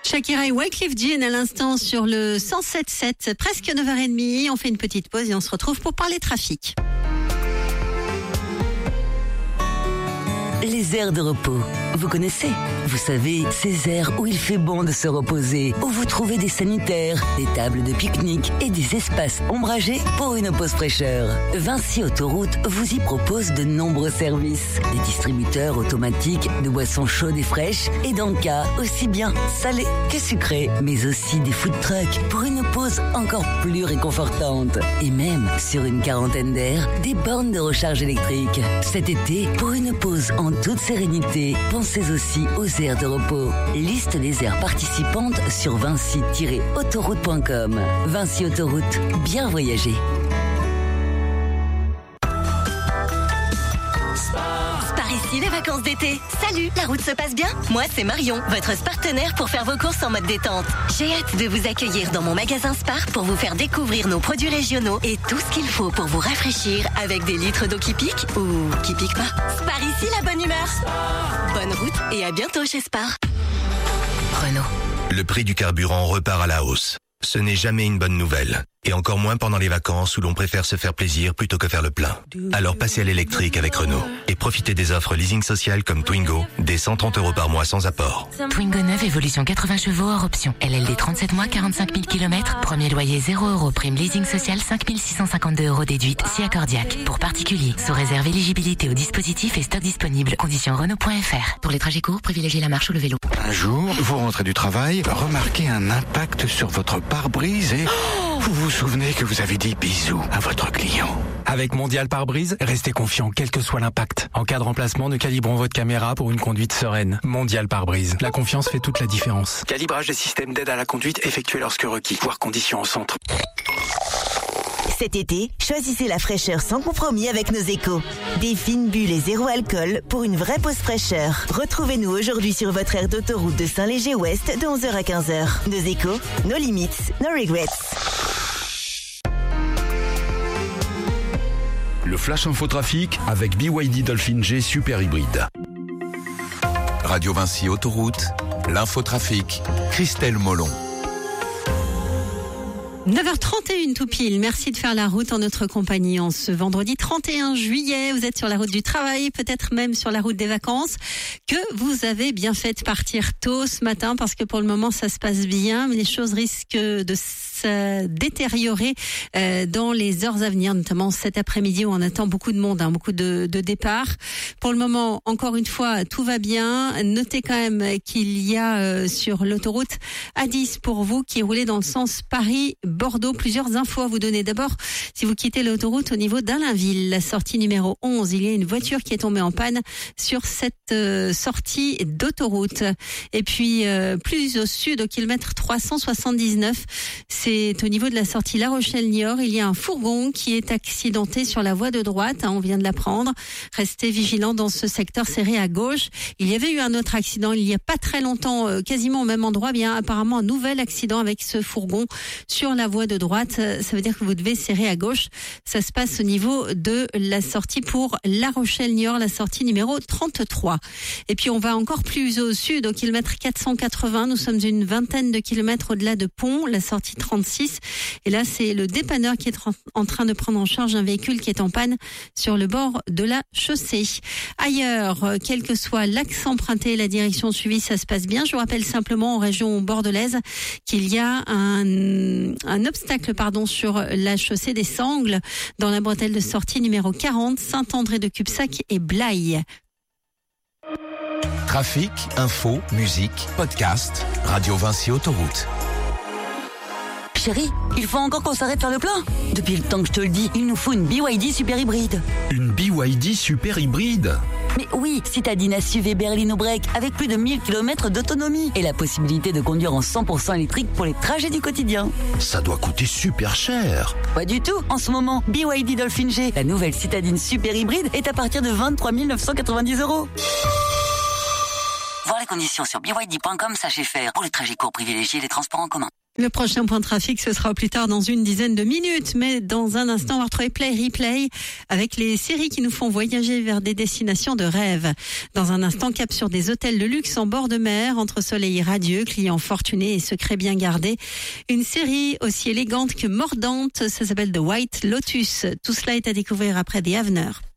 Shakira et Wyclef Jean à l'instant sur le 107.7, presque 9h30. On fait une petite pause et on se retrouve pour parler trafic. Les aires de repos, vous connaissez? Vous savez, ces aires où il fait bon de se reposer, où vous trouvez des sanitaires, des tables de pique-nique et des espaces ombragés pour une pause fraîcheur. Vinci Autoroute vous y propose de nombreux services. Des distributeurs automatiques de boissons chaudes et fraîches et d'encas aussi bien salées que sucrées, mais aussi des food trucks pour une pause encore plus réconfortante. Et même, sur une quarantaine d'aires, des bornes de recharge électrique. Cet été, pour une pause en toute sérénité, pensez aussi aux aires de repos. Liste des aires participantes sur vinci-autoroute.com. Vinci Autoroute, bien voyager. Par ici, les vacances d'été. Salut, la route se passe bien? Moi, c'est Marion, votre partenaire pour faire vos courses en mode détente. J'ai hâte de vous accueillir dans mon magasin Spar pour vous faire découvrir nos produits régionaux et tout ce qu'il faut pour vous rafraîchir avec des litres d'eau qui piquent ou qui piquent pas. Spar ici, la bonne humeur. Bonne route et à bientôt chez Spar. Renault. Le prix du carburant repart à la hausse. Ce n'est jamais une bonne nouvelle. Et encore moins pendant les vacances où l'on préfère se faire plaisir plutôt que faire le plein. Alors passez à l'électrique avec Renault et profitez des offres leasing social comme Twingo, dès 130 € par mois sans apport. Twingo 9, évolution 80 chevaux hors option. LLD 37 mois, 45 000 km. Premier loyer 0 €. Prime leasing social 5 652 € déduite, si accordiaque. Pour particuliers, sous réserve éligibilité au dispositif et stock disponible. Conditions Renault.fr. Pour les trajets courts, privilégiez la marche ou le vélo. Un jour, vous rentrez du travail, remarquez un impact sur votre pare-brise et... vous vous souvenez que vous avez dit bisous à votre client. Avec Mondial Pare-Brise, restez confiant quel que soit l'impact. En cas de remplacement, nous calibrons votre caméra pour une conduite sereine. Mondial Pare-Brise. La confiance fait toute la différence. Calibrage des systèmes d'aide à la conduite effectué lorsque requis. Voir conditions au centre. Cet été, choisissez la fraîcheur sans compromis avec nos échos. Des fines bulles et zéro alcool pour une vraie pause fraîcheur. Retrouvez-nous aujourd'hui sur votre aire d'autoroute de Saint-Léger-Ouest de 11h à 15h. Nos échos, nos limites, no regrets. Le Flash Infotrafic avec BYD Dolphin G Super Hybride. Radio Vinci Autoroute, l'infotrafic, Christelle Molon. 9h31 tout pile. Merci de faire la route en notre compagnie en ce vendredi 31 juillet. Vous êtes sur la route du travail, peut-être même sur la route des vacances, que vous avez bien fait de partir tôt ce matin parce que pour le moment ça se passe bien, mais les choses risquent de se détériorer dans les heures à venir, notamment cet après-midi où on attend beaucoup de monde, beaucoup de départs. Pour le moment, encore une fois, tout va bien. Notez quand même qu'il y a sur l'autoroute A10 pour vous qui roulez dans le sens Paris-Bordeaux. Plusieurs infos à vous donner. D'abord, si vous quittez l'autoroute au niveau d'Allainville, la sortie numéro 11, il y a une voiture qui est tombée en panne sur cette sortie d'autoroute. Et puis, plus au sud, au kilomètre 379, c'est au niveau de la sortie La Rochelle-Niort. Il y a un fourgon qui est accidenté sur la voie de droite. On vient de l'apprendre. Restez vigilants dans ce secteur serré à gauche. Il y avait eu un autre accident il y a pas très longtemps, quasiment au même endroit. Bien, apparemment, un nouvel accident avec ce fourgon sur la voie de droite. Ça veut dire que vous devez serrer à gauche. Ça se passe au niveau de la sortie pour La Rochelle-Niort, la sortie numéro 33. Et puis, on va encore plus au sud, au kilomètre 480. Nous sommes une vingtaine de kilomètres au-delà de Pont, la sortie 36. Et là, c'est le dépanneur qui est en train de prendre en charge un véhicule qui est en panne sur le bord de la chaussée. Ailleurs, quel que soit l'axe emprunté et la direction suivie, ça se passe bien. Je vous rappelle simplement en région bordelaise qu'il y a un obstacle sur la chaussée des Sangles dans la bretelle de sortie numéro 40, Saint-André-de-Cubsac et Blaye. Trafic, info, musique, podcast, Radio Vinci Autoroute. Chérie, il faut encore qu'on s'arrête faire le plein. Depuis le temps que je te le dis, il nous faut une BYD Super Hybride. Une BYD Super Hybride? Mais oui, citadine SUV berline break avec plus de 1000 km d'autonomie et la possibilité de conduire en 100% électrique pour les trajets du quotidien. Ça doit coûter super cher. Pas du tout. En ce moment, BYD Dolphin G, la nouvelle citadine super hybride, est à partir de 23 990 €. Voir les conditions sur BYD.com/faire. Pour les trajets courts, privilégiez les transports en commun. Le prochain point de trafic, ce sera au plus tard dans une dizaine de minutes. Mais dans un instant, on va retrouver Play Replay avec les séries qui nous font voyager vers des destinations de rêve. Dans un instant, cap sur des hôtels de luxe en bord de mer, entre soleil radieux, clients fortunés et secrets bien gardés. Une série aussi élégante que mordante, ça s'appelle The White Lotus. Tout cela est à découvrir après The Avener.